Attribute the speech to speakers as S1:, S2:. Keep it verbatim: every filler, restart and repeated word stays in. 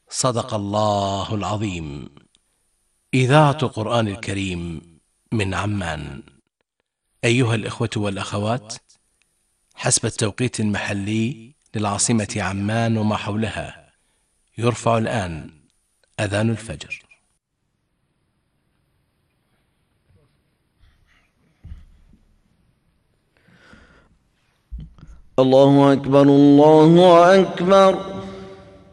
S1: صدق الله العظيم. إذاعة قرآن الكريم من عمان. أيها الإخوة والأخوات، حسب التوقيت المحلي للعاصمة عمان وما حولها، يرفع الآن أذان الفجر.
S2: الله أكبر، الله أكبر.